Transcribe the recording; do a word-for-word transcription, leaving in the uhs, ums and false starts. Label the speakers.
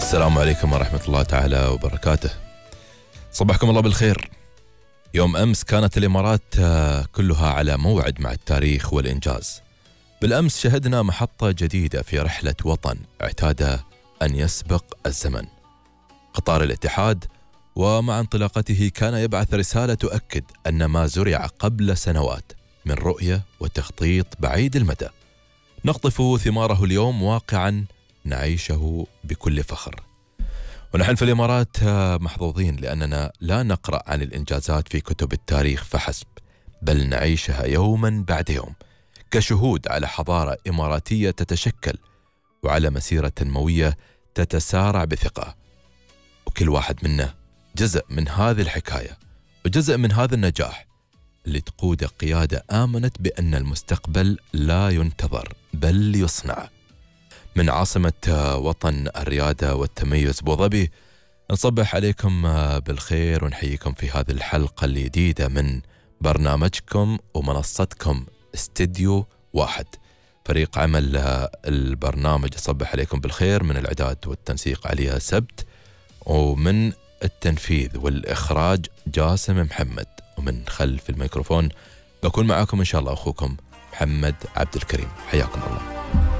Speaker 1: السلام عليكم ورحمة الله تعالى وبركاته. صبحكم الله بالخير. يوم أمس كانت الإمارات كلها على موعد مع التاريخ والإنجاز. بالأمس شهدنا محطة جديدة في رحلة وطن اعتاد أن يسبق الزمن، قطار الاتحاد، ومع انطلاقته كان يبعث رسالة تؤكد أن ما زرع قبل سنوات من رؤية وتخطيط بعيد المدى نقطف ثماره اليوم واقعا نعيشه بكل فخر. ونحن في الإمارات محظوظين لأننا لا نقرأ عن الإنجازات في كتب التاريخ فحسب، بل نعيشها يوما بعد يوم كشهود على حضارة إماراتية تتشكل وعلى مسيرة تنموية تتسارع بثقة، وكل واحد منا جزء من هذه الحكاية وجزء من هذا النجاح اللي تقود قيادة آمنت بأن المستقبل لا ينتظر بل يصنع. من عاصمة وطن الريادة والتميز أبو ظبي نصبح عليكم بالخير ونحييكم في هذه الحلقة الجديدة من برنامجكم ومنصتكم استديو واحد. فريق عمل البرنامج يصبح عليكم بالخير، من الإعداد والتنسيق عليا سبت، ومن التنفيذ والإخراج جاسم محمد، ومن خلف الميكروفون بكون معاكم إن شاء الله أخوكم محمد عبد الكريم. حياكم الله.